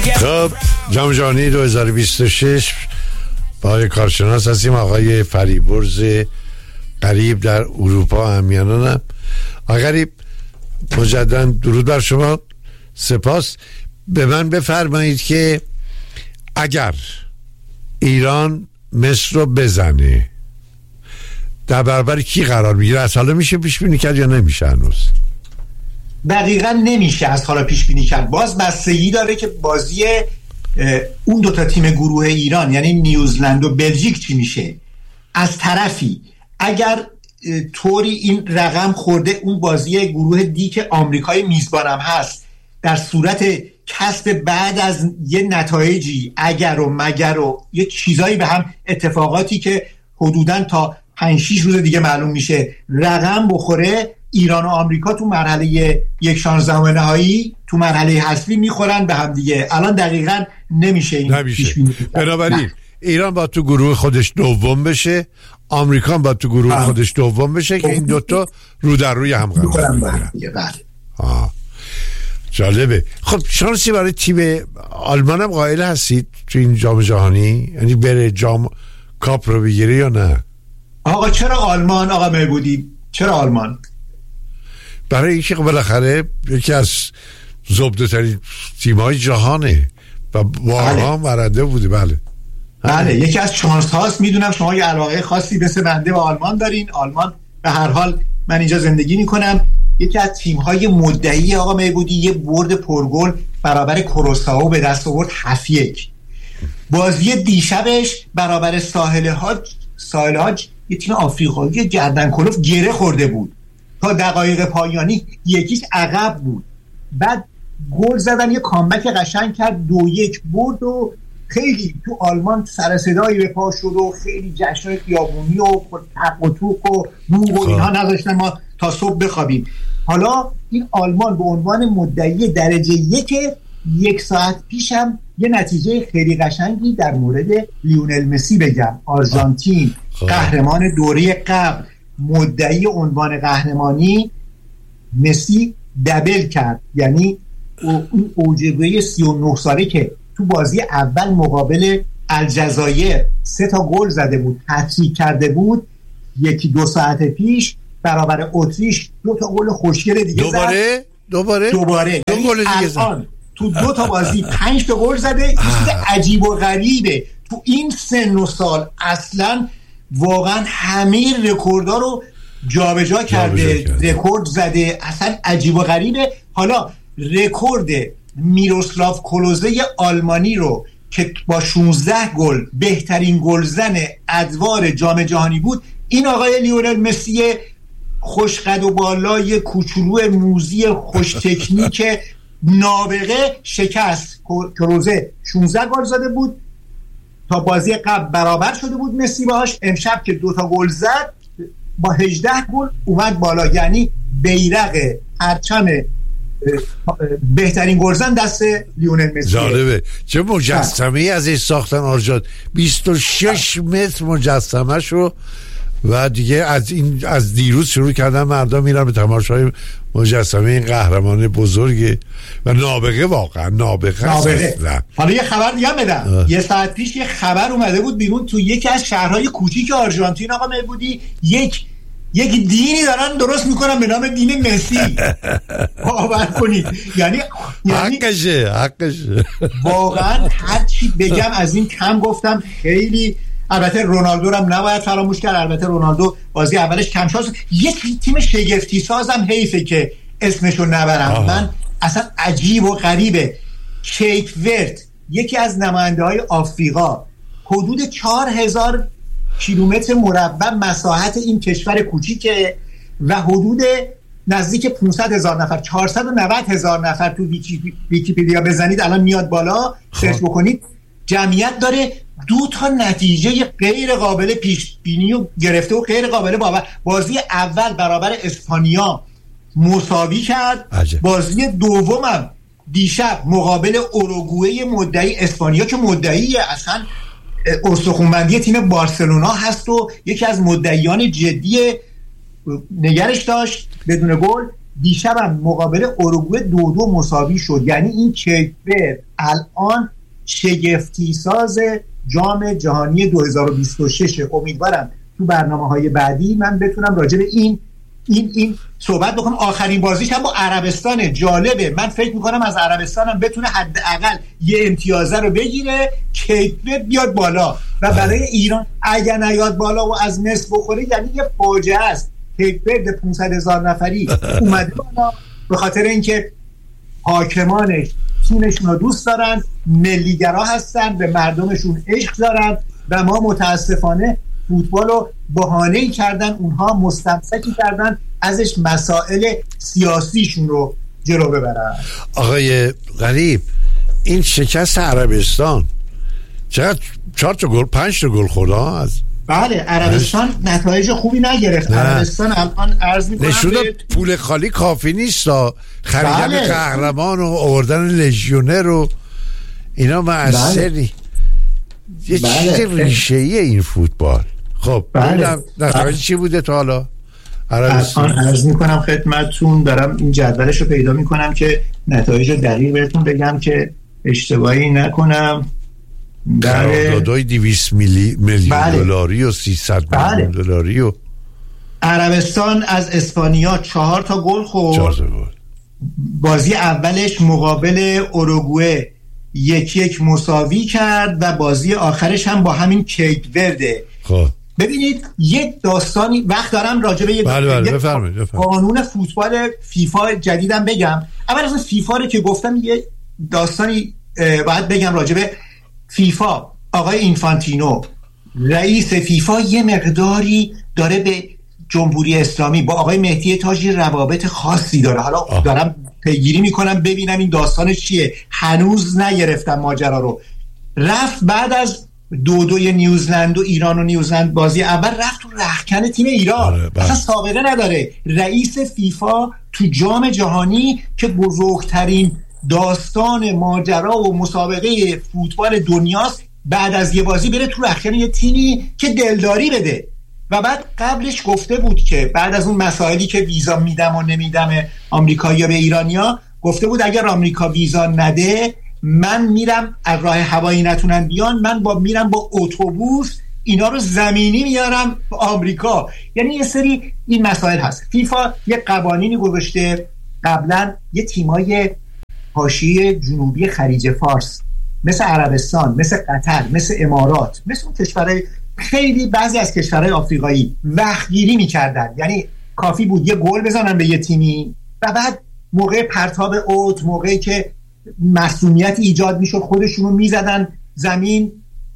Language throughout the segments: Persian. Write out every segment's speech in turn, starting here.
خب جام جهانی 2026 با آقای کارشناس هستیم، آقای فریبرز غریب در اروپا همیانانم. آقای غریب مجدداً درود بر شما، سپاس. به من بفرمایید که اگر ایران مصر رو بزنه در برابر کی قرار میگیره؟ از حالا میشه پیش بینی کرد یا نمیشه هنوز؟ دقیقا نمیشه از حالا پیش بینی کرد. باز بستگی داره که بازی اون دوتا تیم گروه ایران یعنی نیوزلند و بلژیک چی میشه. از طرفی اگر طوری این رقم خورده اون بازی گروه دی که آمریکای میزبانم هست، در صورت کسب بعد از یه نتایجی اگر و مگر و یه چیزایی به هم اتفاقاتی که حدوداً تا 5-6 روز دیگه معلوم میشه رقم بخوره، ایران و آمریکا تو مرحله 1/16 نهایی تو مرحله حذفی میخورن به هم دیگه. الان دقیقاً نمیشه. بنابراین ایران با تو گروه خودش دوم بشه، آمریکا با تو گروه خودش دوم بشه که این دوتا رو در روی هم قرار بگیرن. جالبه. خب شانسی برای تیم آلمان هم قائل هستید تو این جام جهانی؟ یعنی بره جام کاپ رو بگیره یا نه؟ آقا چرا آلمان؟ آقا مهبودی چرا آلمان؟ برای اینکه بالاخره یکی از زبده ترین تیم‌های جهانه و بارها برنده بوده. بله یکی از چانس هاست. میدونم شما یه علاقه خاصی مثل بنده به آلمان دارین. آلمان به هر حال من اینجا زندگی میکنم، یکی از تیم‌های مدعی آقا مهبودی یه برد پرگل برابر کروسائو به دست آورد 7-1. بازی دیشبش برابر ساحل هاج یه تیم آفریقایی گردن کلوف گره خورده بود، تا دقایق پایانی 1-0 عقب بود، بعد گل زدن، یه کامبک قشنگ کرد، 2-1 برد و خیلی تو آلمان سر صدایی به پا شد و خیلی جشن خیابونی و تق و توق و بوق و اینها نذاشتن ما تا صبح بخوابیم. حالا این آلمان به عنوان مدعی درجه 1 ساعت پیشم یه نتیجه خیلی قشنگی در مورد لیونل مسی بگم. آرژانتین قهرمان دوره قبل، مدعی عنوان قهرمانی، مسی دبل کرد، یعنی اون اوجبه 39 ساله که تو بازی اول مقابل الجزایر 3 گل زده بود، هتریک کرده بود، 1-2 ساعت پیش برابر اتریش 2 گل خوشگل دیگه زد. دوباره الان تو 2 بازی 5 گل زده. این چیز عجیب و غریبه تو این سن و سال. اصلا واقعا همه رکوردها رو جابجا کرده، رکورد زده، اصلا عجیب و غریبه. حالا رکورد میروسلاو کلوزه آلمانی رو که با 16 گل بهترین گلزن ادوار جام جهانی بود، این آقای لیونل مسی خوشقد و بالای کوچولو موزی خوش تکنیک نابغه شکست. کلوزه 16 گل زده بود، تا بازی قبل برابر شده بود مسی باهاش. امشب که 2 گل زد با 18 گل اومد بالا، یعنی بیرق پرچم بهترین گلزن دست لیونل مسی. جالبه چه مجسمه‌ای ازش ساختن آرژانت، 26 متر مجسمه شو. و دیگه از دیروز شروع کردن مردم میرن به تماشای مجسمه این قهرمان بزرگه و نابغه، واقعا نابغه. حالا یه خبر دیگه بدم. یه ساعت پیش یه خبر اومده بود بیرون، تو یکی از شهرهای کوچیک آرژانتین آقا مهبودی یک دینی دارن درست میکنن به نام دین مسی. باور کنید. یعنی حقشه. واقعا هر چی بگم از این کم گفتم. خیلی البته رونالدو رو هم نباید فراموش کرد. البته رونالدو بازی اولش کم شانس. یک تیم شگفتی سازم حیفه که اسمشو نبرم. من اصلا عجیب و غریبه. کیپ ورد یکی از نماینده‌های آفریقا، حدود 4000 کیلومتر مربع مساحت این کشور کوچیکه و حدود نزدیک 500,000 نفر، 490,000 نفر تو ویکی‌پدیا بزنید الان میاد بالا، سرچ بکنید، جمعیت داره. 2 نتیجه غیر قابل پیش بینی و گرفته و غیر قابل باور. بازی اول برابر اسپانیا مساوی کرد. بازی دومم دیشب مقابل اوروگوئه مدعی، اسپانیا که مدعی اصلا استخوان‌بندی تیم بارسلونا هست و یکی از مدعیان جدی نگرش داشت بدون گل، دیشب مقابل اروگوئه 2-2 مساوی شد. یعنی این کیپ ورد الان شگفتی ساز جام جهانی 2026. امیدوارم تو برنامه‌های بعدی من بتونم راجع به این صحبت بکنم. آخرین بازیش هم با عربستان. جالبه، من فکر میکنم از عربستان هم بتونه حداقل یه امتیازه رو بگیره، کیپ ورد بیاد بالا و برای ایران اگر نیاد بالا و از مصر بخوره یعنی یه فاجعه است. کیپ ورد 500,000 نفری اومده بالا به خاطر اینکه حاکمانش تیمشون رو دوست دارن، ملیگرا هستن، به مردمشون عشق دارن و ما متاسفانه فوتبال رو بهانه‌ای کردن، اونها مستمسکی کردن ازش مسائل سیاسیشون رو جلو ببرن. آقای غریب، این شکست عربستان چقدر 4 تا گل 5 تا گل خورد از بله عربستان نتایج خوبی نگرفت. عربستان الان عرض می‌کنم نشون پول خالی کافی نیست تا خریدن بله. قهرمان و آوردن لژیونر و اینا معسری. یه چیز ریشه‌ای این فوتبال. خب نتایج چی بوده تا حالا؟ الان عرض میکنم خدمتتون، دارم این جدولش رو پیدا میکنم که نتایج دقیق بهتون بگم که اشتباهی نکنم. قراردادهای 200 میلیون دلاری و 300 میلیون دلاری و عربستان از اسپانیا 4 تا گل خورد. 4 تا گل. بازی اولش مقابل اروگوئه 1-1 مساوی کرد و بازی آخرش هم با همین کیپ ورده. خب ببینید یک داستانی وقت دارم راجع به بفرمایید. قانون فوتبال فیفا جدیدم بگم. اول از فیفا رو که گفتم یه داستانی باید بگم راجع به فیفا. آقای اینفانتینو رئیس فیفا یه مقداری داره به جمهوری اسلامی با آقای مهدی تاجی روابط خاصی داره. حالا دارم پیگیری میکنم ببینم این داستانش چیه، هنوز نگرفتم ماجرا رو. رفت بعد از 2-2 نیوزلند و ایران و نیوزلند بازی اول رفت تو رختکن تیم ایران. اصلا سابقه نداره. رئیس فیفا تو جام جهانی که بزرگترین داستان ماجرا و مسابقه فوتبال دنیاست، بعد از یه بازی بره تو رختکن یه تیمی که دلداری بده. و بعد قبلش گفته بود که بعد از اون مسائلی که ویزا میدم و نمیدم آمریکایی‌ها به ایرانیا، گفته بود اگر آمریکا ویزا نده من میرم، از راه هوایی نتونن بیان، من میرم با اتوبوس اینا رو زمینی میارم به آمریکا. یعنی یه سری این مسائل هست. فیفا یه قوانینی گذاشته قبلا یه تیمای حاشیه جنوبی خلیج فارس مثل عربستان، مثل قطر، مثل امارات، مثل اون کشورهای خیلی بعضی از کشورهای آفریقایی وقتگیری میکردن. یعنی کافی بود یه گل بزنن به یه تیمی و بعد موقع پرتاب اوت، موقعی که مسئولیت ایجاد میشد خودشونو میزدن زمین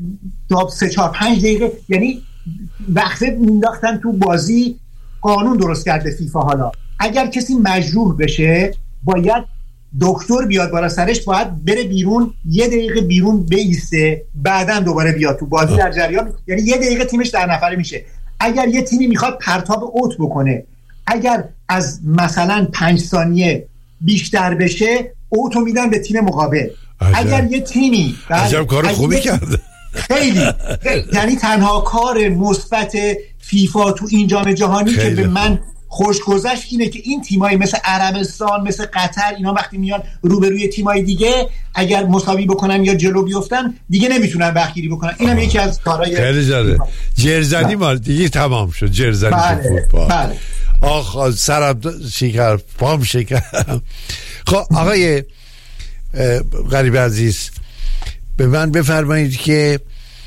تا 3-4-5 دقیقه، یعنی وقت مینداختن تو بازی. قانون درست کرده فیفا. حالا اگر کسی مجروح بشه باید دکتر بیاد بالا سرش، باید بره بیرون، 1 دقیقه بیرون بایسته، بعدن دوباره بیاد تو بازی در جریان. یعنی 1 دقیقه تیمش در نفره میشه. اگر یه تیمی میخواد پرتاب اوت بکنه، اگر از مثلا 5 ثانیه بیشتر بشه اوتو میدن به تیم مقابل. اگر یه تیمی عجب کار خوبی کرده خیلی یعنی تنها کار مثبت فیفا تو این جام جهانی که به من خوش گذشت اینه که این تیمایی مثل عربستان، مثل قطر، اینا وقتی میان روبروی تیمای دیگه اگر مساوی بکنن یا جلو بیفتن دیگه نمیتونن بخیری بکنن. اینم یکی از کارهای خیلی جالب. جرزنی مال دیگه تمام شد. جرزنی فوتبال. بله. آخ سرم شکر، پام شکر. خب آقای غریب عزیز به من بفرمایید که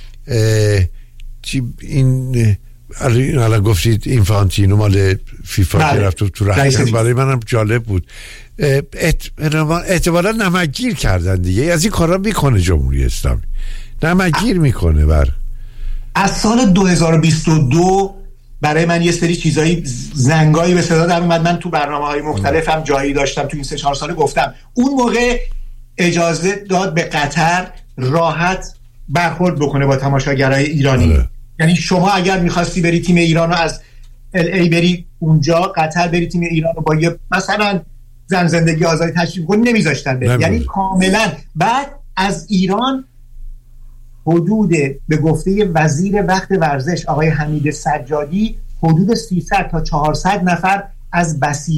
این الان گفتید اینفانتینو مال فیفا که رفت تو رختکن، برای منم جالب بود. احتمالا نمکگیر کردن دیگه. از این کارا میکنه جمهوری اسلامی، نمکگیر میکنه. از سال 2022 برای من یه سری چیزایی زنگایی به صدا در اومد. من تو برنامه‌های مختلفم جایی داشتم تو این 3-4 ساله گفتم. اون موقع اجازه داد به قطر راحت برخورد بکنه با تماشاگرای ایرانی. یعنی شما اگر می‌خواستی بری تیم ایران رو از LA بری اونجا، قطر بری تیم ایران رو با یه مثلا زن زندگی آزادی تشریف کنی نمیذاشتن بری. یعنی کاملا. بعد از ایران حدود به گفته وزیر وقت ورزش آقای حمید سجادی حدود 300 تا 400 نفر از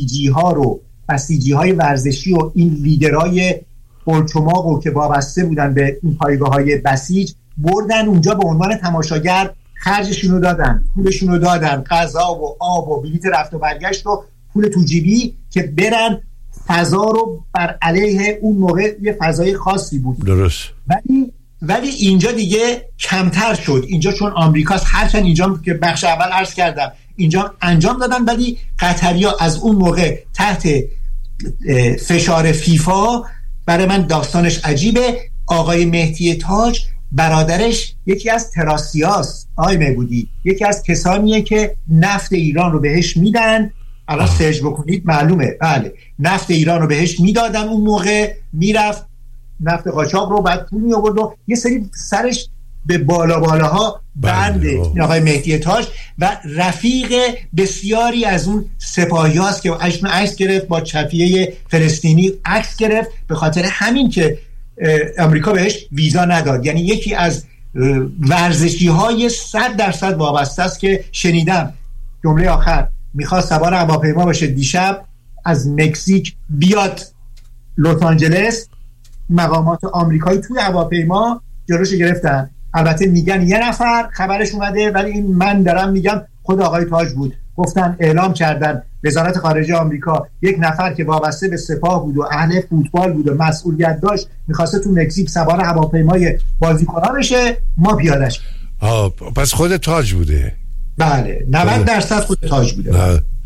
بسیجی‌های ورزشی و این لیدرهای پرچماق که وابسته بودن به این پایگاه‌های بسیج بردن اونجا به عنوان تماشاگر، خرجشونو دادن، پولشونو دادن، غذا و آب و بلیط رفت و برگشت و پول تو جیبی که برن فضا رو بر علیه اون موقع یه فضای خاصی بود. درست. ولی اینجا دیگه کمتر شد. اینجا چون آمریکاست، هرچند اینجا که بخش اول عرض کردم اینجا انجام دادن، ولی قطری‌ها از اون موقع تحت فشار فیفا، برای من داستانش عجیبه. آقای مهدی تاج برادرش یکی از تراسیاست، آقای مهبودی، یکی از کسانیه که نفت ایران رو بهش میدن. الان سرچ بکنید معلومه. بله، نفت ایران رو بهش میدادن اون موقع، میرفت نفت قاچاق رو بعد پول می آورد و یه سری سرش به بالاها بنده آقای مهدی تاج و رفیق بسیاری از اون سپاهی هاست که عکس گرفت با چپیه فلسطینی، عکس گرفت به خاطر همین که امریکا بهش ویزا نداد. یعنی یکی از ورزشی های 100% وابسته است که شنیدم جمله آخر میخواست سوار هواپیما باشه دیشب از مکزیک بیاد لس آنجلس، مقامات آمریکایی توی هواپیما جلوش گرفتن. البته میگن یه نفر خبرش اومده، ولی این من دارم میگم خود آقای تاج بود. گفتن اعلام کردن وزارت خارجه آمریکا یک نفر که وابسته به سپاه بود و اهل فوتبال بود و مسئولیت داشت میخواسته تو مکزیک سوار هواپیمای بازیکن‌ها بشه، ما پیادش. پس خود تاج بوده. بله 90% خود تاج بوده.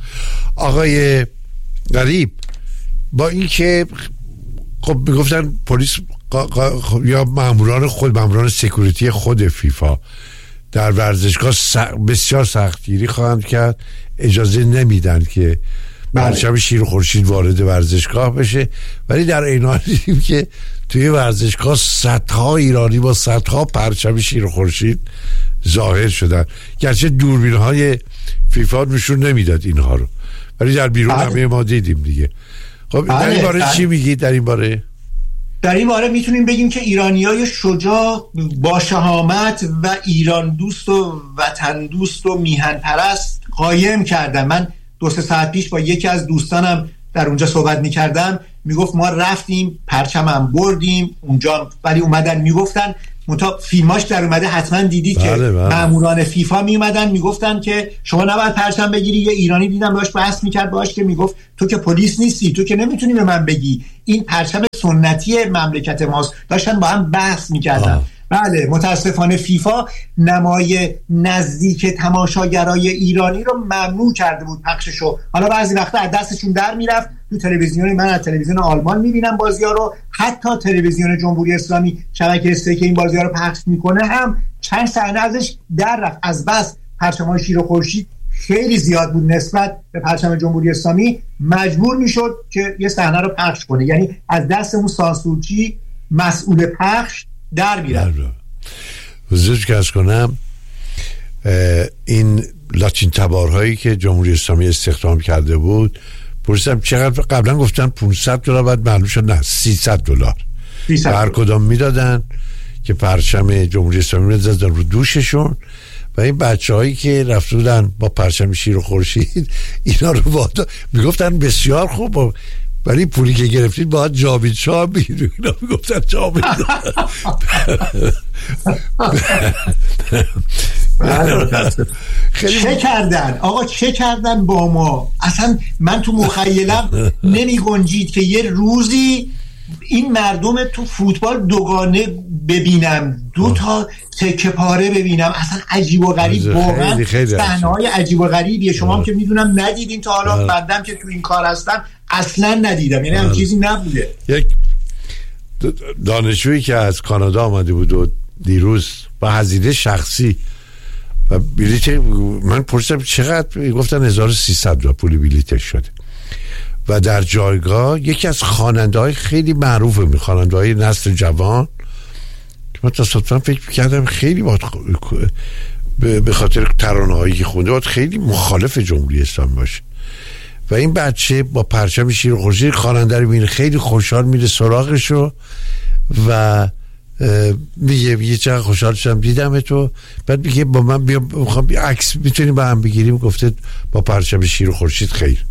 آقای غریب، با این که خب میگفتن پلیس یا ماموران سکیوریتی خود فیفا در ورزشگاه بسیار سختگیری خواهند کرد، اجازه نمیدن که پرچم شیر و خورشید وارد ورزشگاه بشه، ولی در این حال دیدیم که توی ورزشگاه صدها ایرانی با صدها پرچم شیر و خورشید ظاهر شدن، گرچه دوربین‌های فیفا نشون نمیداد اینها رو، ولی در بیرون همه ما دیدیم دیگه. خب در این باره چی میگید؟ در این باره میتونیم بگیم که ایرانیای شجاع با شهامت و ایران دوست و وطن دوست و میهن پرست قایم کردن. من 2-3 ساعت پیش با یکی از دوستانم در اونجا صحبت میکردم، میگفت ما رفتیم پرچمم بردیم اونجا، ولی اومدن میگفتن فیلماش در اومده حتما دیدید که ماموران فیفا میومدن میگفتن که شما نباید پرچم بگیری. یه ایرانی دیدم باهاش بحث میکرد باهاش که میگفت تو که پلیس نیستی، تو که نمیتونی به من بگی این پرچم سنتی مملکت ماست. داشتن با هم بحث میکردن. بله متاسفانه فیفا نمای نزدیک تماشاگرای ایرانی رو ممنوع کرده بود پخششو. حالا بعضی وقتا از دستشون در میرفت. تو تلویزیون من از تلویزیون آلمان میبینم بازی‌ها رو، حتی تلویزیون جمهوری اسلامی شبکه 3 که این بازی‌ها رو پخش میکنه هم چند صحنه ازش در رفت، از بس پرچم‌های شیر و خورشید خیلی زیاد بود نسبت به پرچم جمهوری اسلامی، مجبور میشد که یه صحنه رو پخش کنه. یعنی از دست اون سانسورچی مسئول پخش در میرفت. حضور که از کنم این لاتین تبارهایی که جمهوری اسلامی استخدام کرده بود، پرسیدم چقدر، قبلا گفتن $500 بعد معلوم شد نه $300 هر کدام میدادن که پرچم جمهوری اسلامی رو زدن رو دوششون و این بچه‌هایی که رفته بودن با پرچم شیر و خورشید اینا رو وادا میگفتن بسیار خوب، ولی پولی که گرفتید باید جاوید شاه بگیرید. اینا میگفتن جاوید چه کردن آقا، چه کردن با ما؟ اصلا من تو مخیلم نمی گنجید که یه روزی این مردم تو فوتبال دوگانه ببینم، 2 تا تکه پاره ببینم. اصلا عجیب و غریب، واقعا صحنه‌های عجیب و غریبیه. شما هم که میدونم ندیدین تا حالا، بعدم که تو این کار هستم اصلا ندیدم، یعنی هم چیزی نبوده. یک دانشجویی که از کانادا آمده بود و دیروز با هزینه شخصی و بلیت، من پرسیدم چقدر، گفتن $1300 پول بلیتش شده و در جایگاه یکی از خواننده‌های خیلی معروفه، خواننده‌های نسل جوان که من تصادفاً فکر می‌کردم خیلی به خاطر ترانه‌هایی که خونده باید خیلی مخالف جمهوری اسلامی باشه و این بچه با پرچم شیر و خورشید خواننده رو می‌بینه، خیلی خوشحال میره سراغشو و میگه چقدر خوشحال شدم دیدم تو، بعد میگه با من بیا میخوام عکس میتونیم با هم بگیریم، گفته با پرچم شیر و خورشید خیر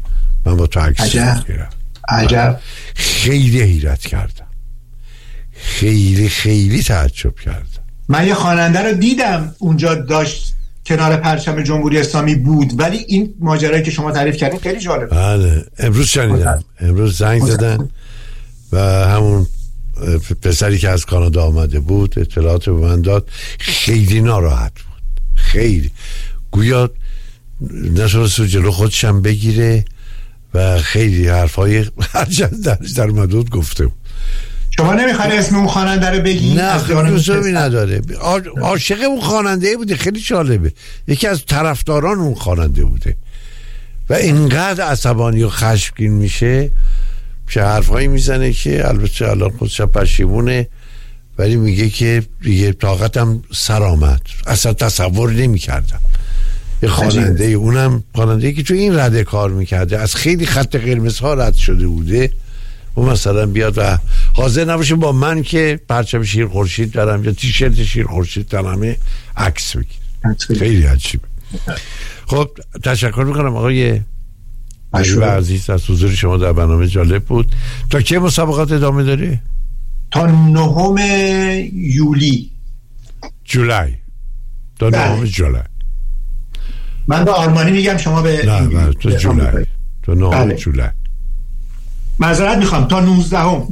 من با تو عکس میگیرم. عجب. خیلی حیرت کردم، خیلی خیلی تعجب کردم. من یه خواننده رو دیدم اونجا داشت کنار پرچم جمهوری اسلامی بود، ولی این ماجرایی که شما تعریف کردین خیلی جالب. بله امروز شنیدم، امروز زنگ زدن و همون پسری که از کانادا آمده بود اطلاعات به من داد. خیلی ناراحت بود، خیلی گویا نتونست جلو خودشم بگیره و خیلی حرفای هرچند درش در مدود گفته بود. شما نمیخواد اسم اون خواننده رو بگی؟ نه لزومی نداره. عاشق اون خواننده بوده، خیلی جالبه، یکی از طرفداران اون خواننده بوده و اینقدر عصبانی و خشمگین میشه که حرفایی میزنه که البته الان خودش پشیمونه، ولی میگه که دیگه طاقتم سر آمد، اصلا تصور نمیکردم یه خواننده، اونم خواننده که تو این رده کار میکرده، از خیلی خط قرمز ها رد شده بوده، و مثلا بیاد و حاضر نباشه با من که پرچم شیر خورشید دارم یا تیشرت شیر خورشید دارم عکس بگیر. خیلی عجیبه. خب تشکر میکنم آقای عزیز از حضور شما در برنامه، جالب بود. تا کی مسابقات ادامه داره؟ تا 9 یولی. جولای. تا 9 جولای. من به آلمانی میگم، شما به نه تو جولای. تا 9 جولای. معذرت میخوام تا 19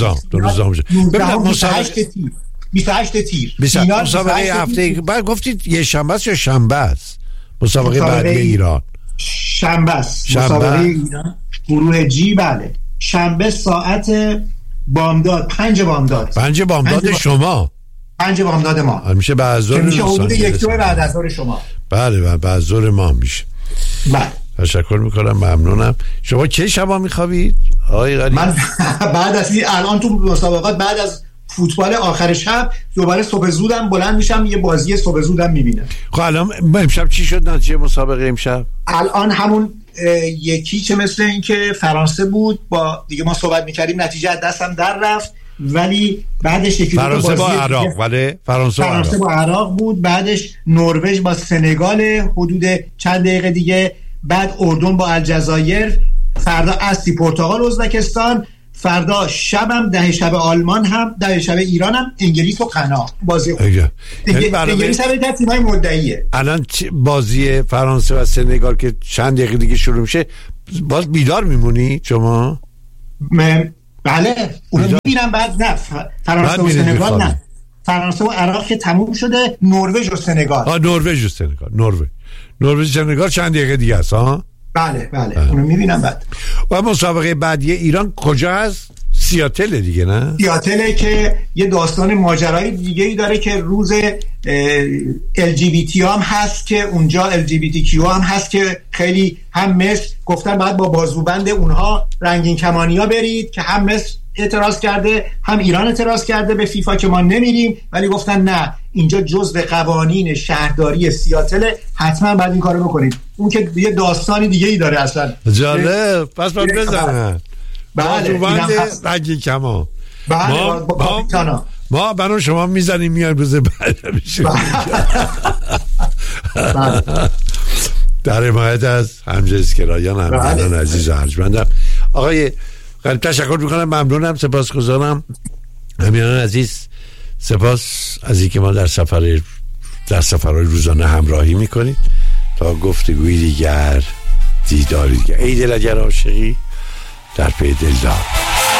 28 تیر مسابقه هفته بعد گفتید یه شنبه است یا شنبه است؟ مسابقه بعدی ایران شنبه است. مسابقه ایران گروه جی، بله شنبه ساعت بامداد 5 بامداد شما 5 بامداد ما میشه بعد از ظهر، میشه حدود 1-2 بعد از ظهر شما. بله بعد از ظهر ما میشه. بله تشکر میکنم، ممنونم. شما کی شبا میخوابید آقای غریب؟ من بعد از الان تو مسابقات بعد از فوتبال آخر شب دوباره صبح زودم بلند میشم، یه بازی صبح زودم میبینم. خب الان امشب چی شد نتیجه مسابقه امشب؟ الان همون یکی که مثل این که فرانسه بود با دیگه ما صحبت میکردیم، نتیجه از دستم در رفت، ولی بعدش یکی فرانسه با عراق، ولی فرانسه با عراق بود، بعدش نروژ با سنگال حدود چند دقیقه دیگه، بعد اردن با الجزایر، فردا اصلی پرتغال ازبکستان، فردا شبم 10 شب آلمان هم 10 شب ایران هم انگلیس و غنا بازی انگلیس هم در تیم‌های مدعیه. الان بازی فرانسه و سنگال که چند دقیقه دیگه شروع میشه، باز بیدار میمونی شما؟ بله اونو میبینم. بعد نه فرانسه و سنگال نه، فرانسه و عراق که تموم شده، نروژ و سنگال. نروژ و سنگال، نروژ سنگال چند دقیقه دیگه است ها. بله اونو میبینم. بعد و مسابقه بعدی ایران کجا هست؟ سیاتل دیگه، نه؟ سیاتل که یه داستان ماجرای دیگه‌ای داره که روز LGBT هم هست که اونجا LGBTQ هم هست که خیلی هم مصر گفتن بعد با بازوبند اونها رنگین کمانیا برید، که هم مصر اعتراض کرده هم ایران اعتراض کرده به فیفا که ما نمیریم، ولی گفتن نه اینجا جزء قوانین شهرداری سیاتل، حتما باید این کارو بکنید. اون که یه داستانی دیگه ای داره اصلا. جالب. پس باید بزنن. بله رنگین کمان. بله ما برای شما میزنیم میان روز بعد میشه. در حمایت از همجنسگرایان همدلان عزیز و ارجمندم آقای غریب تشکر میکنم، ممنونم، سپاسگزارم. همیان عزیز سپاس از اینکه ما در سفرهای روزانه همراهی میکنید. تا گفتگوی دیگر، دیداری دیگر. ای دل اگر عاشقی در پی دلدار.